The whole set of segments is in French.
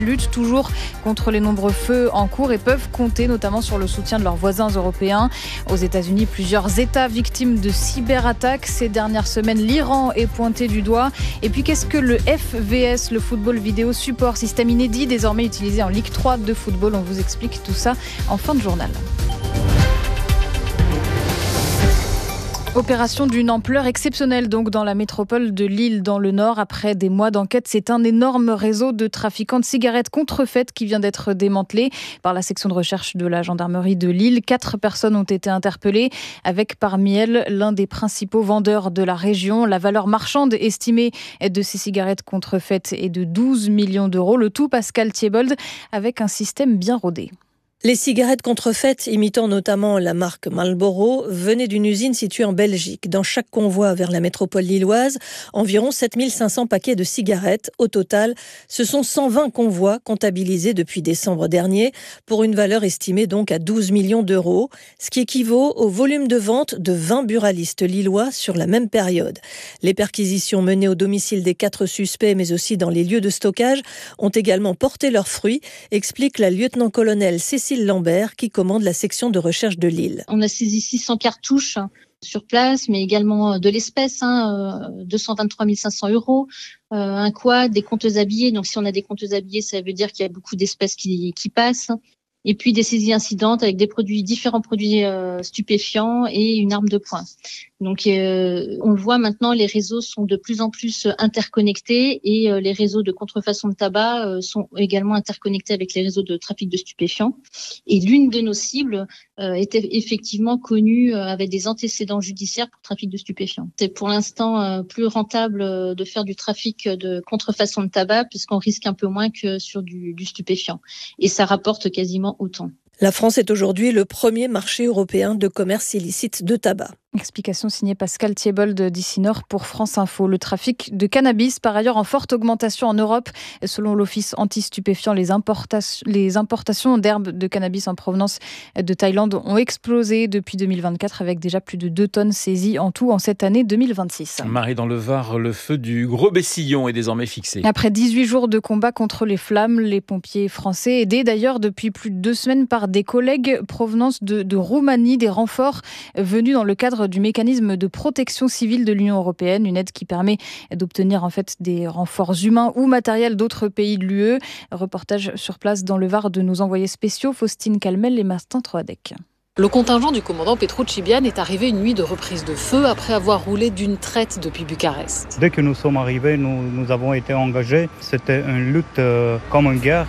Luttent toujours contre les nombreux feux en cours et peuvent compter notamment sur le soutien de leurs voisins européens. Aux États-Unis, plusieurs États victimes de cyberattaques. Ces dernières semaines, l'Iran est pointé du doigt. Et puis, qu'est-ce que le FVS, le football vidéo support, système inédit désormais utilisé en Ligue 3 de football? On vous explique tout ça en fin de journal. Opération d'une ampleur exceptionnelle donc dans la métropole de Lille dans le Nord. Après des mois d'enquête, c'est un énorme réseau de trafiquants de cigarettes contrefaites qui vient d'être démantelé par la section de recherche de la gendarmerie de Lille. 4 personnes ont été interpellées avec parmi elles l'un des principaux vendeurs de la région. La valeur marchande estimée de ces cigarettes contrefaites est de 12 millions d'euros. Le tout, Pascal Thiebold, avec un système bien rodé. Les cigarettes contrefaites, imitant notamment la marque Marlboro, venaient d'une usine située en Belgique. Dans chaque convoi vers la métropole lilloise, environ 7500 paquets de cigarettes. Au total, ce sont 120 convois comptabilisés depuis décembre dernier, pour une valeur estimée donc à 12 millions d'euros, ce qui équivaut au volume de vente de 20 buralistes lillois sur la même période. Les perquisitions menées au domicile des 4 suspects, mais aussi dans les lieux de stockage, ont également porté leurs fruits, explique la lieutenant-colonel Cécile Lambert, qui commande la section de recherche de Lille. On a saisi 600 cartouches sur place, mais également de l'espèce, 223 500 euros, un quad, des compteuses à billets. Donc si on a des compteuses à billets, ça veut dire qu'il y a beaucoup d'espèces qui passent. Et puis des saisies incidentes avec différents produits stupéfiants et une arme de poing. Donc on le voit maintenant, les réseaux sont de plus en plus interconnectés et les réseaux de contrefaçon de tabac sont également interconnectés avec les réseaux de trafic de stupéfiants. Et l'une de nos cibles était effectivement connue avec des antécédents judiciaires pour trafic de stupéfiants. C'est pour l'instant plus rentable de faire du trafic de contrefaçon de tabac puisqu'on risque un peu moins que sur du stupéfiant. Et ça rapporte quasiment autant. La France est aujourd'hui le premier marché européen de commerce illicite de tabac. Explication signée Pascal Thiebold d'ici Nord pour France Info. Le trafic de cannabis, par ailleurs, en forte augmentation en Europe. Selon l'Office anti-stupéfiant, les importations d'herbes de cannabis en provenance de Thaïlande ont explosé depuis 2024 avec déjà plus de 2 tonnes saisies en tout en cette année 2026. Marie, dans le Var, le feu du Gros Bessillon est désormais fixé. Après 18 jours de combat contre les flammes, les pompiers français, aidés d'ailleurs depuis plus de 2 semaines par des collègues provenance de Roumanie, des renforts venus dans le cadre du mécanisme de protection civile de l'Union européenne, une aide qui permet d'obtenir en fait des renforts humains ou matériels d'autres pays de l'UE. Reportage sur place dans le Var de nos envoyés spéciaux Faustine Calmel et Martin Troadec. Le contingent du commandant Petruccibian est arrivé une nuit de reprise de feu après avoir roulé d'une traite depuis Bucarest. Dès que nous sommes arrivés, nous avons été engagés. C'était une lutte comme une guerre.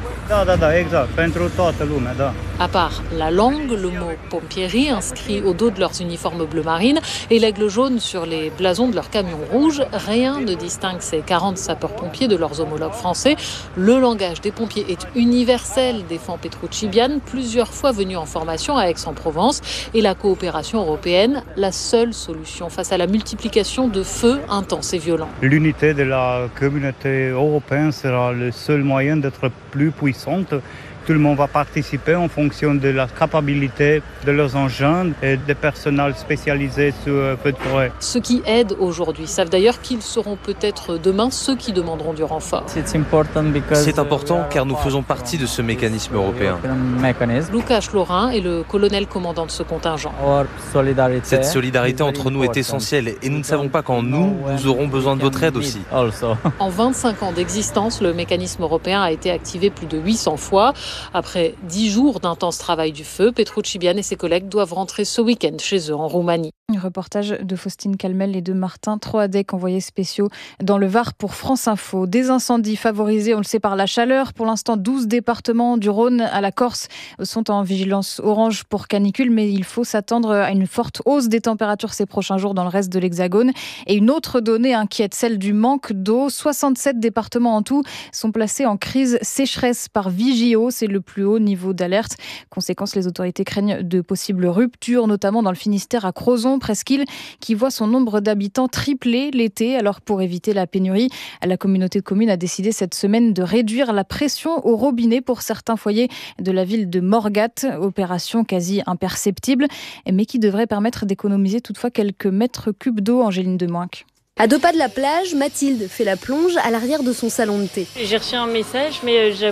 Exact. Pentru toată lumea, da. À part la langue, le mot pompieri inscrit au dos de leurs uniformes bleu marine et l'aigle jaune sur les blasons de leurs camions rouges, rien ne distingue ces 40 sapeurs-pompiers de leurs homologues français. Le langage des pompiers est universel, défend Petruccibian, plusieurs fois venu en formation à Aix-en-Provence, et la coopération européenne, la seule solution face à la multiplication de feux intenses et violents. L'unité de la communauté européenne sera le seul moyen d'être plus puissante. Tout le monde va participer en fonction de la capacité de leurs engins et des personnels spécialisés sur feu de forêt. Ceux qui aident aujourd'hui savent d'ailleurs qu'ils seront peut-être demain ceux qui demanderont du renfort. C'est important car nous faisons partie de ce mécanisme européen. Lucas Laurin est le colonel commandant de ce contingent. Cette solidarité entre nous est essentielle et nous ne savons pas quand nous aurons besoin de votre aide aussi. En 25 ans d'existence, le mécanisme européen a été activé plus de 800 fois. Après 10 jours d'intense travail du feu, Petruccibian et ses collègues doivent rentrer ce week-end chez eux en Roumanie. Un reportage de Faustine Calmel et de Martin Troadec, envoyés spéciaux dans le Var pour France Info. Des incendies favorisés, on le sait, par la chaleur. Pour l'instant, 12 départements du Rhône à la Corse sont en vigilance orange pour canicule, mais il faut s'attendre à une forte hausse des températures ces prochains jours dans le reste de l'Hexagone. Et une autre donnée inquiète, celle du manque d'eau. 67 départements en tout sont placés en crise sécheresse par Vigio. C'est le plus haut niveau d'alerte. Conséquence, les autorités craignent de possibles ruptures, notamment dans le Finistère à Crozon, presqu'île, qui voit son nombre d'habitants tripler l'été. Alors, pour éviter la pénurie, la communauté de communes a décidé cette semaine de réduire la pression au robinet pour certains foyers de la ville de Morgat. Opération quasi imperceptible, mais qui devrait permettre d'économiser toutefois quelques mètres cubes d'eau. Angéline Demoinck. À 2 pas de la plage, Mathilde fait la plonge à l'arrière de son salon de thé. J'ai reçu un message, mais